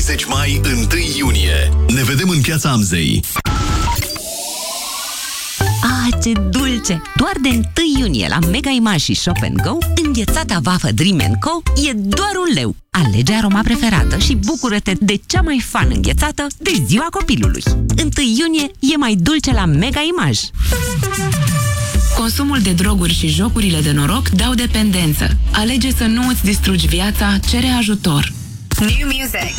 30 mai, 1 iunie. Ne vedem în Piața Amzei. Ah, ce dulce! Doar de 1 iunie la Mega Image și Shop & Go, înghețata vafă Dream & Co. e doar €1. Alege aroma preferată și bucură-te de cea mai fan înghețată de ziua copilului. 1 iunie e mai dulce la Mega Image. Consumul de droguri și jocurile de noroc dau dependență. Alege să nu îți distrugi viața, cere ajutor. New music.